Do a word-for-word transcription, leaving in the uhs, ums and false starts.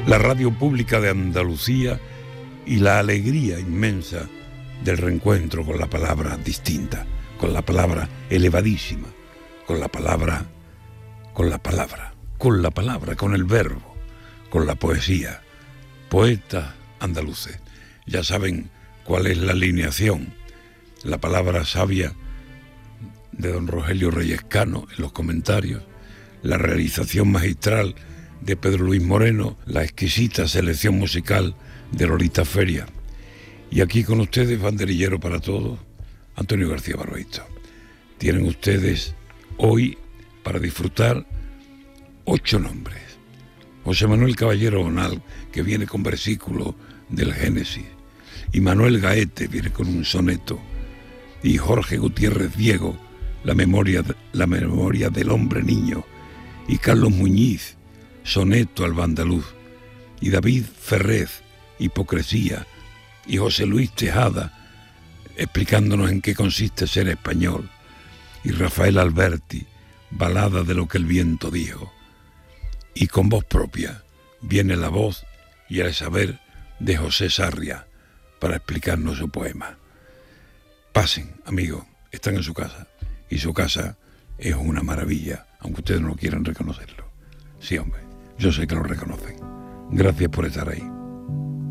la radio pública de Andalucía y la alegría inmensa del reencuentro con la palabra distinta, con la palabra elevadísima, con la palabra, con la palabra, con la palabra, con el verbo, con la poesía. Poetas andaluces, ya saben cuál es la alineación, la palabra sabia de don Rogelio Reyes Cano en los comentarios, la realización magistral de Pedro Luis Moreno, la exquisita selección musical de Lolita Feria. Y aquí con ustedes, banderillero para todos, Antonio García Barbeito. Tienen ustedes hoy para disfrutar ocho nombres. José Manuel Caballero Bonal, que viene con versículos del Génesis, y Manuel Gaete viene con un soneto, y Jorge Gutiérrez Diego, la memoria, la memoria del hombre niño, y Carlos Muñiz, soneto al andaluz, y David Ferrez, hipocresía, y José Luis Tejada, explicándonos en qué consiste ser español, y Rafael Alberti, balada de lo que el viento dijo. Y con voz propia viene la voz y el saber de José Sarria para explicarnos su poema. Pasen, amigos, están en su casa, y su casa es una maravilla, aunque ustedes no quieran reconocerlo. Sí, hombre, yo sé que lo reconocen. Gracias por estar ahí.